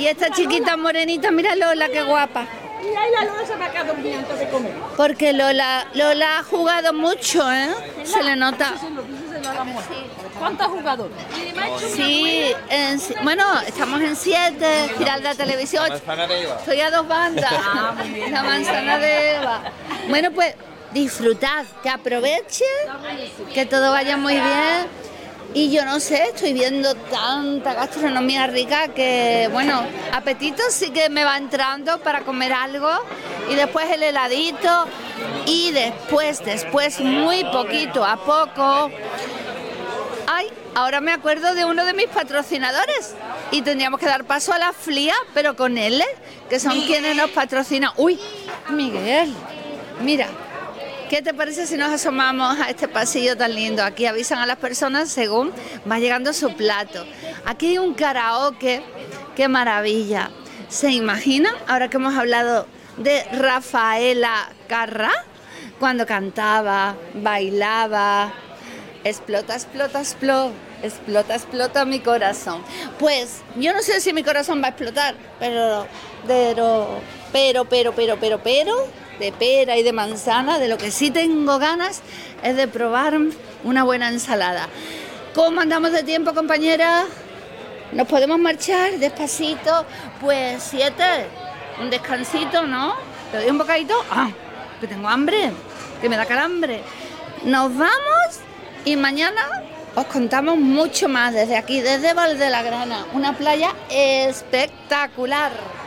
Y esta chiquita morenita, mira Lola, qué guapa. Y ahí la Lola se me ha quedado dormida antes de comer. Porque Lola ha jugado mucho, ¿eh? Se le nota. ¿Cuántos jugadores? Sí, bueno, estamos en 7, Giralda Televisión. Manzana de Eva. Estoy a 2 bandas. La manzana de Eva. Bueno, pues disfrutad, que aproveche, que todo vaya muy bien. Y yo no sé, estoy viendo tanta gastronomía rica que, bueno, apetito sí que me va entrando para comer algo. Y después el heladito. Y después, muy poquito a poco. Ay, ahora me acuerdo de uno de mis patrocinadores. Y tendríamos que dar paso a la FLIA, pero con L, que son quienes nos patrocinan. Uy, Miguel, mira. ¿Qué te parece si nos asomamos a este pasillo tan lindo? Aquí avisan a las personas según va llegando su plato. Aquí hay un karaoke, qué maravilla. ¿Se imaginan? Ahora que hemos hablado de Rafaela Carrà, cuando cantaba, bailaba, explota, explota, explota, explota, explota mi corazón. Pues yo no sé si mi corazón va a explotar, pero de pera y de manzana, de lo que sí tengo ganas es de probar una buena ensalada. ¿Cómo andamos de tiempo, compañera? ¿Nos podemos marchar despacito? Pues 7, un descansito, ¿no? ¿Te doy un bocadito? Ah, que tengo hambre, que me da calambre. Nos vamos y mañana os contamos mucho más desde aquí, desde Valde la Grana, una playa espectacular.